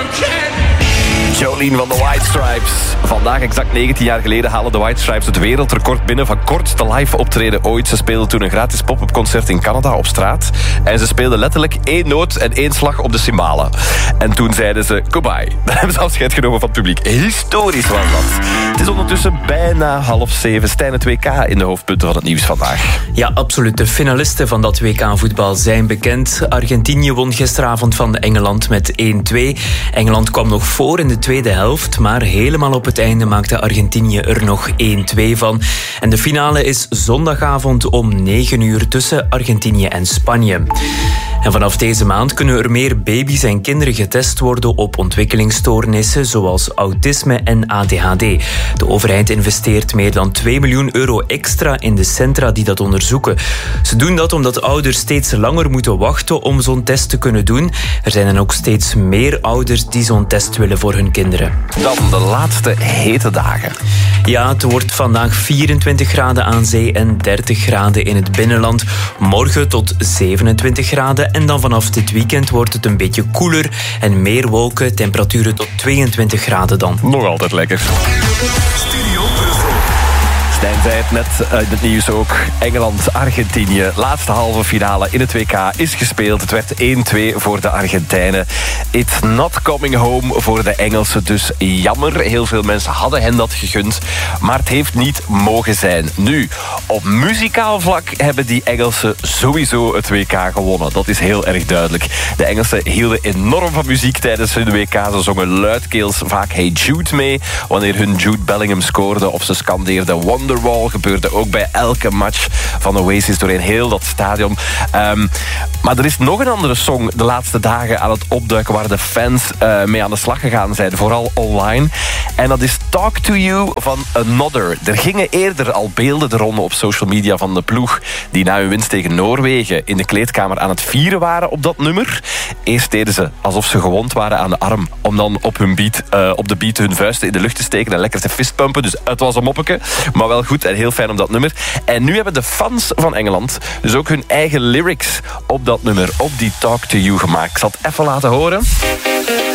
Jolene van de White Stripes. Vandaag, exact 19 jaar geleden, halen de White Stripes het wereldrecord binnen van kortste live optreden ooit. Ze speelden toen een gratis pop-up concert in Canada op straat. En ze speelden letterlijk 1 noot en 1 slag op de cymbalen. En toen zeiden ze goodbye. Dan hebben ze afscheid genomen van het publiek. Historisch was dat. Het is ondertussen bijna 6:30. Stijn, het WK in de hoofdpunten van het nieuws vandaag. Ja, absoluut. De finalisten van dat WK-voetbal zijn bekend. Argentinië won gisteravond van Engeland met 1-2. Engeland kwam nog voor in de tweede helft, maar helemaal op het einde maakte Argentinië er nog 1-2 van. En de finale is zondagavond om 9 uur tussen Argentinië en Spanje. En vanaf deze maand kunnen er meer baby's en kinderen getest worden op ontwikkelingsstoornissen zoals autisme en ADHD. De overheid investeert meer dan €2 miljoen extra in de centra die dat onderzoeken. Ze doen dat omdat ouders steeds langer moeten wachten om zo'n test te kunnen doen. Er zijn dan ook steeds meer ouders die zo'n test willen voor hun kinderen. Dan de laatste hete dagen. Ja, het wordt vandaag 24 graden aan zee en 30 graden in het binnenland. Morgen tot 27 graden. En dan vanaf dit weekend wordt het een beetje koeler en meer wolken. Temperaturen tot 22 graden dan. Nog altijd lekker. Studio Brussel. Stijn zei het net in het nieuws ook. Engeland-Argentinië, laatste halve finale in het WK is gespeeld. Het werd 1-2 voor de Argentijnen. It's not coming home voor de Engelsen, dus jammer. Heel veel mensen hadden hen dat gegund, maar het heeft niet mogen zijn. Nu, op muzikaal vlak hebben die Engelsen sowieso het WK gewonnen. Dat is heel erg duidelijk. De Engelsen hielden enorm van muziek tijdens hun WK. Ze zongen luidkeels vaak Hey Jude mee wanneer hun Jude Bellingham scoorde, of ze scandeerden Wonderwall. Gebeurde ook bij elke match van Oasis doorheen heel dat stadion. Maar er is nog een andere song de laatste dagen aan het opduiken waar de fans mee aan de slag gegaan zijn, vooral online. En dat is Talk to You van Another. Er gingen eerder al beelden de ronde op social media van de ploeg die na hun winst tegen Noorwegen in de kleedkamer aan het vieren waren op dat nummer. Eerst deden ze alsof ze gewond waren aan de arm, om dan op de beat hun vuisten in de lucht te steken en lekker te fistpumpen. Dus het was een moppeke, maar wel goed en heel fijn op dat nummer. En nu hebben de fans van Engeland dus ook hun eigen lyrics op dat nummer, op die Talk to You gemaakt. Ik zal het even laten horen.